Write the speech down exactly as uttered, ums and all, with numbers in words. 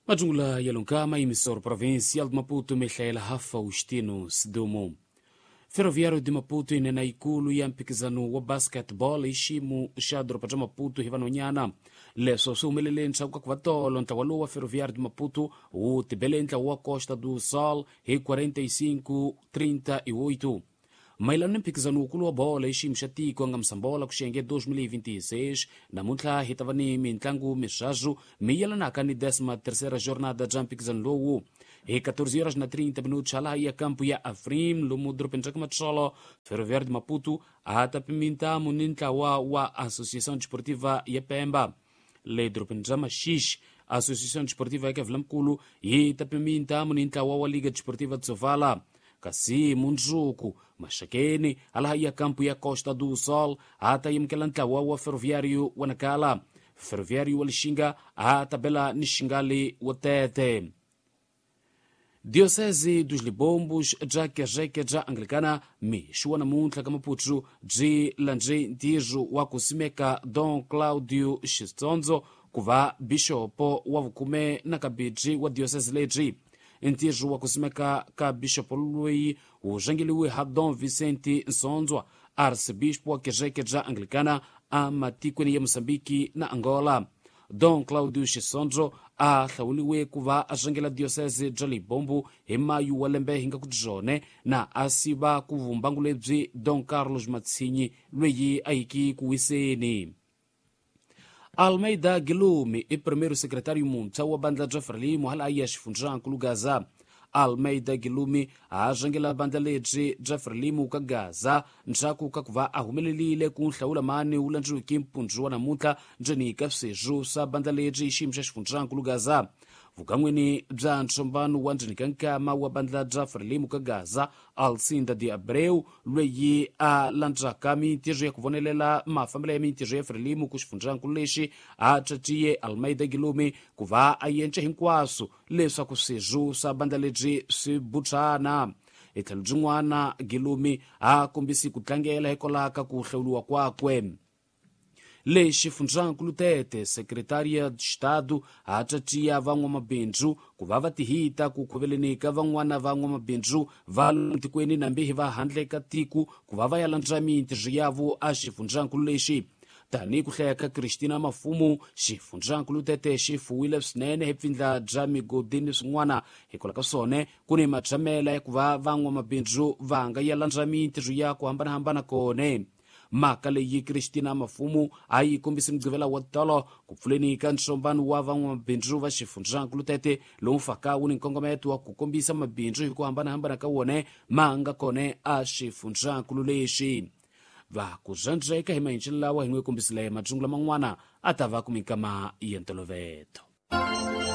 Majungla yalonkama emissor provincial de Maputo Michael Faustino Sidomo. Ferroviário de Maputo inena ikulu ya mpikizano wa basketball ishimu shadro paja Maputo hivanonyana leso sumelele nchauka kvatolo ntawalo wa Ferroviário de Maputo o tibelenta wa Costa do Sol he quarenta e cinco trinta e oito. Mailano mpikizano ukulu wa bola ishimu shatiko nga msambola kushenge dois mil e vinte e seis na muntla hitavani mintlangu mishaju miyalanaka ni décima terceira jornada ja mpikizano lowu. E catorze horas na trinta minutos ala ya campo ya Afrim lumudro penchak macholo Ferroviário de Maputo atapimenta muninta wa wa Associação Desportiva ya Pemba ledro penjama shish Associação Desportiva ya Kavlamkulu e tapimenta muninta wa wa Liga Desportiva de Sovala kasi munjuku mashakeni ala ya campo ya Costa do Sol ata yimkelanta wa wa Ferroviário wanakala Ferroviário walishinga atabela nishingali watete. Diocese dos Libombos ja kerjeke ja anglikana mi shuana muntla kama putru ji lanje ntijo wa kusimeka Dom Claudio Chistonzo kuva bishopo wa vukume na kabiji wa diocese leji ntijo wa kusimeka ka bishopo lui ujangiliwe ha Dom Vicente Nsonzwa arcebispo wa kerjeke ja anglikana amatikweni ya Mosambiki na Angola. Dom Claudio Chisonzo a hlawuliwe kuva ajangela diocese ja Libombo emayu walembe hinga kujone na asiba kuvumbangu lebzi Dom Carlos Matsinyi lweyi aiki kuwiseni. Almeida Guilherme e primeiro secretário munta wa banda ja Frelimo hala ya shifunjan kulugaza. Almeida Guilherme a ajangela banda leji ja Frelimo kagaza nchaku kakuva ahumelelile kunhlaula mani ulanju kimpunjwa na muntla njani kafseju sa banda leji ishimsha shifunjan kulugaza. Vukamweni bza nchombanu wanjani kankama wa banda ja Frelimo kagaza Alcinda de Abreu lweyi a lanjaka mintijo ya kuvonelela mafamila ya mintijo ya Frelimo kushifunjan kuleshi a chatiye Almeida Guilherme kuva ayenche hinkwasu lesa kuseju sa banda leji si buchana. Italujungwana Guilherme a kumbisi kutlangela hekolaka kuhlawuluwa kwakwe. Leshi funjan kulutete secretária de Estado atatia vangwa mabenju kuvava tihita kukuvelenika vangwana vangwa mabenju valuntikweni na mbihi va handle katiku kuvava yalandraminti jiyavu a xifunjan kuleshi tani kuhleka Cristina Mafumu xifunjan kulutete xifuwile swinene hepfindla bya migodini swin'wana hikolaka swone kuni matramela ya kuva vangwa mabenju vanga yalandraminti jiya kuhambanahambana kone. Maka leyi Cristina Mafumu ayi kumbisi mgivela watalo kupfulenika nchombanu wa vangwa mabinju va xifunjan kulutete lomfaka uni nkongometo wa kukumbisa mabinju hiku hambana hambana kawone manga kone a xifunjan kululeshi. Va kujanjeka hima inchila wa hinwe kumbisile majungla mangwana atava kumikama yenteloveto.